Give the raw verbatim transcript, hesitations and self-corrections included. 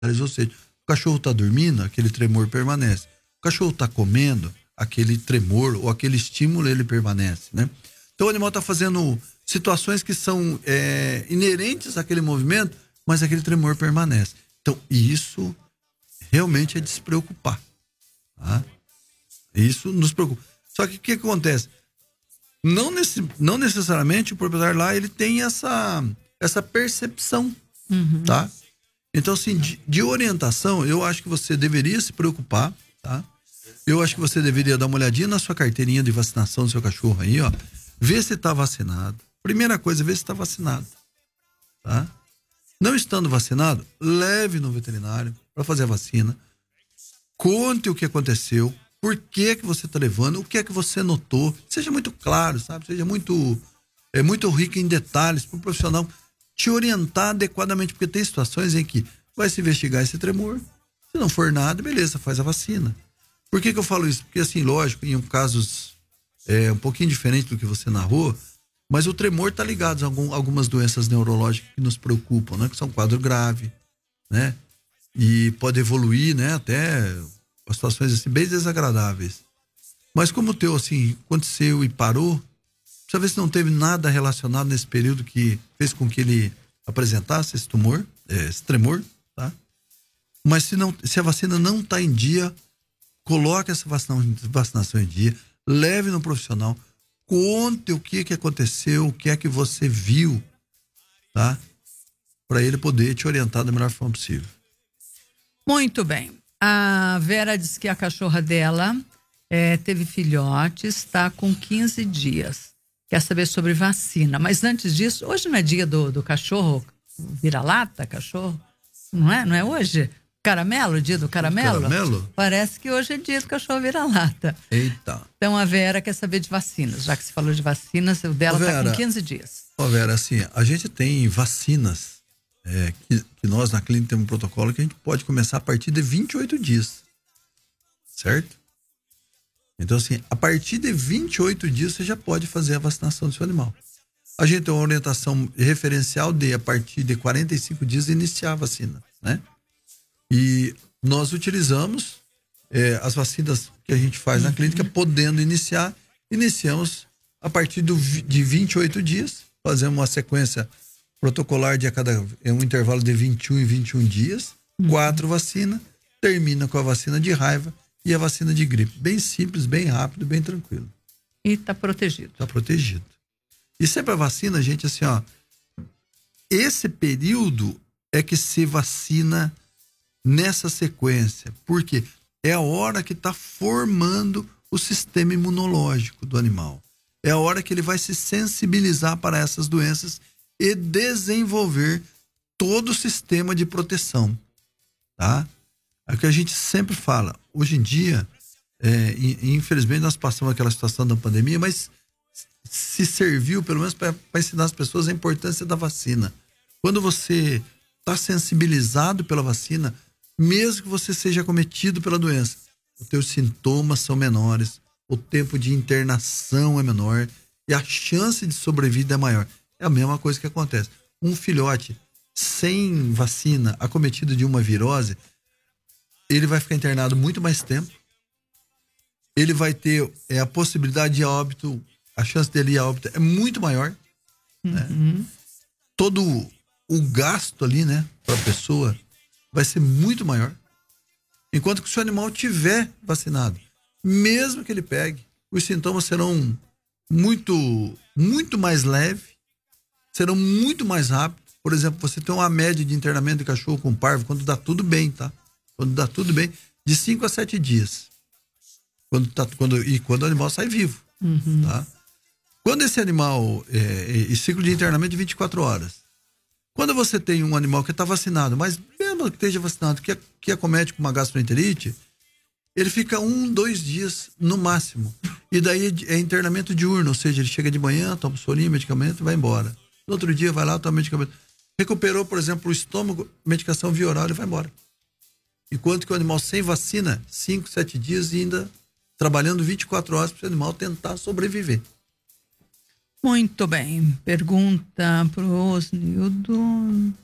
Ou seja, o cachorro está dormindo, aquele tremor permanece. O cachorro está comendo, aquele tremor ou aquele estímulo, ele permanece, né? Então o animal está fazendo situações que são é, inerentes àquele movimento, mas aquele tremor permanece. Então isso realmente é de se preocupar, tá? Isso nos preocupa. Só que o que acontece? Não, nesse, não necessariamente o proprietário lá ele tem essa, essa percepção, uhum. tá? Então, assim, de, de orientação, eu acho que você deveria se preocupar, tá? Eu acho que você deveria dar uma olhadinha na sua carteirinha de vacinação do seu cachorro aí, ó. Ver se está vacinado. Primeira coisa, ver se está vacinado, tá? Não estando vacinado, leve no veterinário para fazer a vacina. Conte o que aconteceu, por que que você está levando, o que é que você notou. Seja muito claro, sabe? Seja muito, é, muito rico em detalhes para o profissional te orientar adequadamente, porque tem situações em que vai se investigar esse tremor. Se não for nada, beleza, faz a vacina. Por que que eu falo isso? Porque, assim, lógico, em casos é, um pouquinho diferente do que você narrou, mas o tremor está ligado a algum, algumas doenças neurológicas que nos preocupam, né? Que são quadro grave, né? E pode evoluir, né? Até situações assim, bem desagradáveis. Mas como o teu, assim, aconteceu e parou, precisa ver se não teve nada relacionado nesse período que fez com que ele apresentasse esse tumor, esse tremor, tá? Mas se, não, se a vacina não está em dia, coloque essa vacinação, vacinação em dia, leve no profissional, conte o que que aconteceu, o que é que você viu, tá? Para ele poder te orientar da melhor forma possível. Muito bem. A Vera disse que a cachorra dela é, teve filhotes, está com quinze dias. Quer saber sobre vacina. Mas antes disso, hoje não é dia do, do cachorro vira-lata, cachorro? Não é? Não é hoje? Caramelo, dia do caramelo? Caramelo? Parece que hoje é dia do cachorro vira-lata. Eita. Então a Vera quer saber de vacinas. Já que você falou de vacinas, o dela está com quinze dias. Ó, Vera, assim, a gente tem vacinas é, que, que nós na clínica temos um protocolo que a gente pode começar a partir de vinte e oito dias. Certo? Então, assim, a partir de vinte e oito dias você já pode fazer a vacinação do seu animal. A gente tem uma orientação referencial de, a partir de quarenta e cinco dias, iniciar a vacina, né? E nós utilizamos é, as vacinas que a gente faz uhum. na clínica, podendo iniciar, iniciamos a partir do, de vinte e oito dias, fazemos uma sequência protocolar de a cada, é um intervalo de vinte e um e vinte e um dias, uhum. quatro vacinas, termina com a vacina de raiva e a vacina de gripe. Bem simples, bem rápido, bem tranquilo. E tá protegido. Tá protegido. E sempre a vacina, gente, assim, ó, esse período é que se vacina nessa sequência. Por quê? É a hora que está formando o sistema imunológico do animal. É a hora que ele vai se sensibilizar para essas doenças e desenvolver todo o sistema de proteção, tá? É o que a gente sempre fala. Hoje em dia, é, infelizmente nós passamos aquela situação da pandemia, mas se serviu pelo menos para ensinar as pessoas a importância da vacina. Quando você está sensibilizado pela vacina, mesmo que você seja acometido pela doença, os teus sintomas são menores, o tempo de internação é menor e a chance de sobrevida é maior. É a mesma coisa que acontece. Um filhote sem vacina, acometido de uma virose, ele vai ficar internado muito mais tempo, ele vai ter é, a possibilidade de óbito, a chance dele ir a óbito é muito maior, uhum. né? Todo o gasto ali, né, para a pessoa vai ser muito maior, enquanto que se o animal tiver vacinado, mesmo que ele pegue, os sintomas serão muito, muito mais leves, serão muito mais rápidos. Por exemplo, você tem uma média de internamento de cachorro com parvo, quando dá tudo bem, tá? Quando dá tudo bem, de cinco a sete dias. Quando tá, quando, e quando o animal sai vivo, uhum. tá? Quando esse animal, é, e ciclo de internamento de vinte e quatro horas. Quando você tem um animal que está vacinado, mas mesmo que esteja vacinado, que, que acomete com uma gastroenterite, ele fica um, dois dias no máximo. E daí é internamento diurno, ou seja, ele chega de manhã, toma sorinho, medicamento e vai embora. No outro dia vai lá, toma medicamento. Recuperou, por exemplo, o estômago, medicação via oral e vai embora. Enquanto que o animal sem vacina, cinco, sete dias e ainda trabalhando vinte e quatro horas para o animal tentar sobreviver. Muito bem. Pergunta pro Osnildo.